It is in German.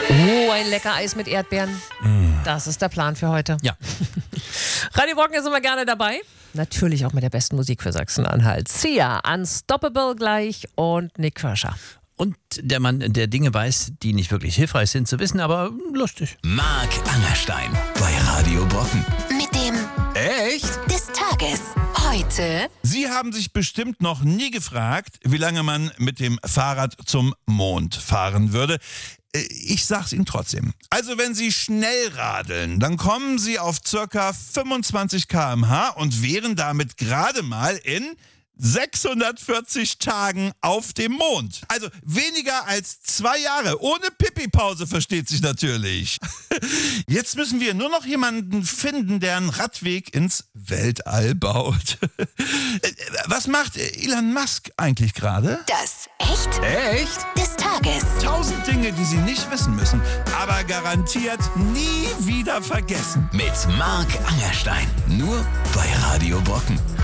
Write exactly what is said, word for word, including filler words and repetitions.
Oh, ein lecker Eis mit Erdbeeren. Mm. Das ist der Plan für heute. Ja. Radio Brocken ist immer gerne dabei. Natürlich auch mit der besten Musik für Sachsen-Anhalt. Sia, Unstoppable gleich und Nick Kershaw. Und der Mann, der Dinge weiß, die nicht wirklich hilfreich sind zu wissen, aber lustig. Marc Angerstein bei Radio Brocken. Mit dem Echt? des Tages. Heute. Sie haben sich bestimmt noch nie gefragt, wie lange man mit dem Fahrrad zum Mond fahren würde. Ich sag's Ihnen trotzdem. Also wenn Sie schnell radeln, dann kommen Sie auf ca. fünfundzwanzig Kilometer pro Stunde und wären damit gerade mal in sechshundertvierzig Tagen auf dem Mond. Also weniger als zwei Jahre. Ohne Pipi-Pause, versteht sich natürlich. Jetzt müssen wir nur noch jemanden finden, der einen Radweg ins Weltall baut. Was macht Elon Musk eigentlich gerade? Das Echt? Echt? Des Tages. Tausend Dinge, die Sie nicht wissen müssen, aber garantiert nie wieder vergessen. Mit Marc Angerstein. Nur bei Radio Brocken.